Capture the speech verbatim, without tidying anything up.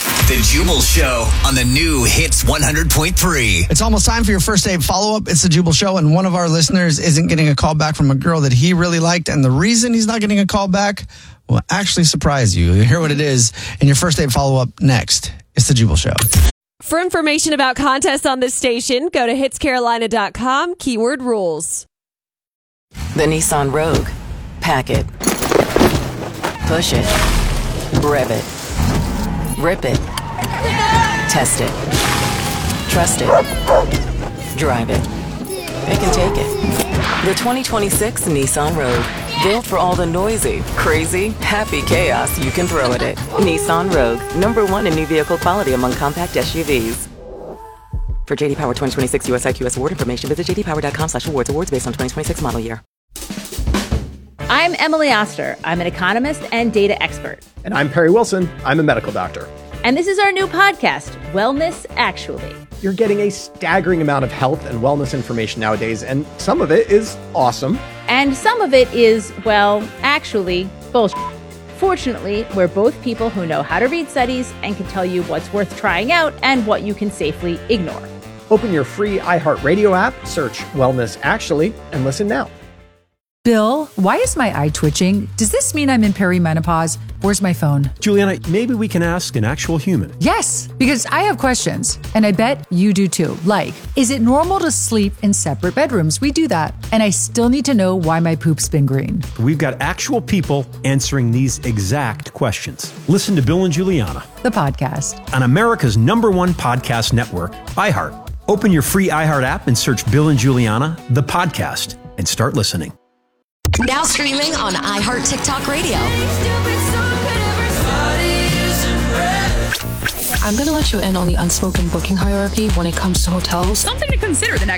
The Jubal Show on the new Hits one hundred point three. It's almost time for your first date follow-up. It's the Jubal Show, and one of our listeners isn't getting a call back from a girl that he really liked, and the reason he's not getting a call back will actually surprise you. You'll hear what it is in your first date follow-up next. It's the Jubal Show. For information about contests on this station, go to hits carolina dot com, keyword rules. The Nissan Rogue. Pack it. Push it. Rev it. Rip it. Test it. Trust it. Drive it. It can take it. The twenty twenty-six Nissan Rogue. Built for all the noisy, crazy, happy chaos you can throw at it. Nissan Rogue. Number one in new vehicle quality among compact S U Vs. For J D Power twenty twenty-six U S I Q S award information, visit j d power dot com slash awards. Awards based on twenty twenty-six model year. I'm Emily Oster. I'm an economist and data expert. And I'm Perry Wilson. I'm a medical doctor. And this is our new podcast, Wellness Actually. You're getting a staggering amount of health and wellness information nowadays, and some of it is awesome. And some of it is, well, actually, bullshit. Fortunately, we're both people who know how to read studies and can tell you what's worth trying out and what you can safely ignore. Open your free iHeartRadio app, search Wellness Actually, and listen now. Bill, why is my eye twitching? Does this mean I'm in perimenopause? Where's my phone? Juliana, maybe we can ask an actual human. Yes, because I have questions, and I bet you do too. Like, is it normal to sleep in separate bedrooms? We do that. And I still need to know why my poop's been green. We've got actual people answering these exact questions. Listen to Bill and Juliana, the podcast, on America's number one podcast network, iHeart. Open your free iHeart app and search Bill and Juliana, the podcast, and start listening. Now streaming on iHeart TikTok Radio. I'm going to let you in on the unspoken booking hierarchy when it comes to hotels. Something to consider the next